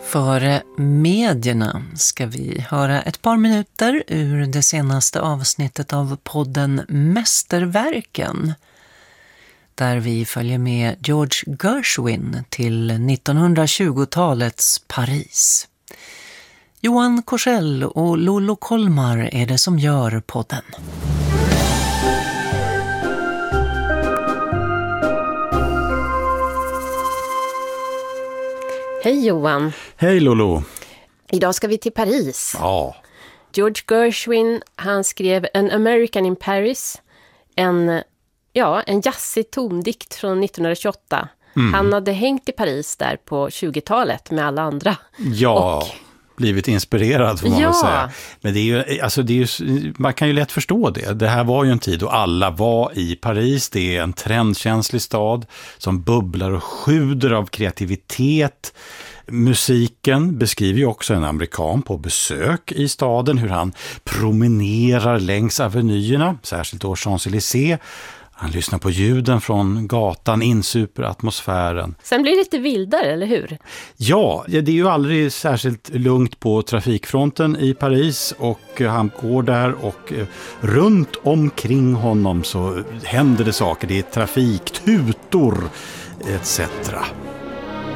Före medierna ska vi höra ett par minuter ur det senaste avsnittet av podden Mästerverken, där vi följer med George Gershwin till 1920-talets Paris. Johan Korsell och Lolo Kolmar är det som gör podden. Hej Johan. Hej Lolo. Idag ska vi till Paris. Ja. George Gershwin, han skrev An American in Paris. En jazzig tondikt från 1928. Han hade hängt i Paris där på 20-talet med alla andra. Ja, blivit inspirerad får man väl säga. Men det är ju, man kan ju lätt förstå det. Det här var ju en tid då alla var i Paris. Det är en trendkänslig stad som bubblar och sjuder av kreativitet. Musiken beskriver ju också en amerikan på besök i staden, hur han promenerar längs avenyerna, särskilt då Champs-Élysées. Han lyssnar på ljuden från gatan, insuper atmosfären. Sen blir det lite vildare, eller hur? Ja, det är ju aldrig särskilt lugnt på trafikfronten i Paris, och han går där och runt omkring honom så händer det saker. Det är trafik, tutor etc.